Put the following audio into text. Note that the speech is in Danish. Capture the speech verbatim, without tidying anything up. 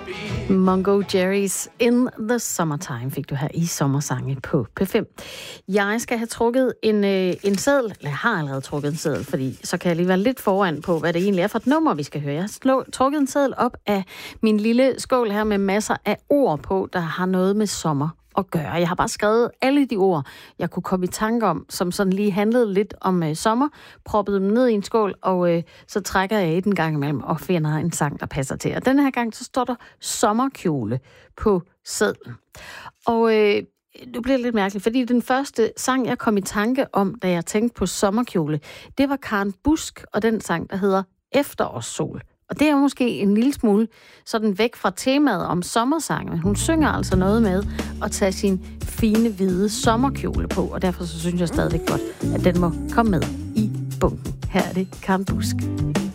Mungo Jerry's In the Summertime fik du her i Sommersange på P fem. Jeg skal have trukket en, øh, en seddel, eller jeg har allerede trukket en seddel, fordi så kan jeg lige være lidt foran på, hvad det egentlig er for et nummer, vi skal høre. Jeg har slå, trukket en seddel op af min lille skål her med masser af ord på, der har noget med sommer at gøre. Jeg har bare skrevet alle de ord, jeg kunne komme i tanke om, som sådan lige handlede lidt om øh, sommer, proppet dem ned i en skål, og øh, så trækker jeg i den gang imellem og finder en sang, der passer til. Og denne her gang, så står der sommerkjole på sedlen. Og øh, det bliver lidt mærkeligt, fordi den første sang, jeg kom i tanke om, da jeg tænkte på sommerkjole, det var Karen Busk og den sang, der hedder Efterårssol. Og det er måske en lille smule sådan væk fra temaet om sommersange, men hun synger altså noget med at tage sin fine, hvide sommerkjole på, og derfor så synes jeg stadigvæk godt, at den må komme med i bunken. Her er det Karen Busk.